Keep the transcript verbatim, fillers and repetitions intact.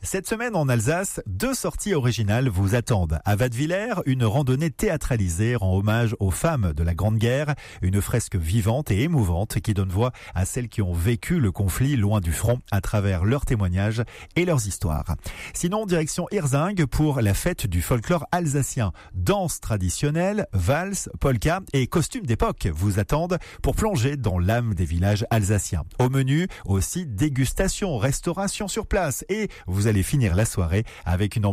Cette semaine en Alsace, deux sorties originales vous attendent. À Wattwiller, une randonnée théâtralisée rend hommage aux femmes de la Grande Guerre, une fresque vivante et émouvante qui donne voix à celles qui ont vécu le conflit loin du front à travers leurs témoignages et leurs histoires. Sinon, direction Hirzing pour la fête du folklore alsacien. Danse traditionnelle, valse, polka et costumes d'époque vous attendent pour plonger dans l'âme des villages alsaciens. Au menu, aussi dégustation, restauration sur place et vous allez finir la soirée avec une ambiance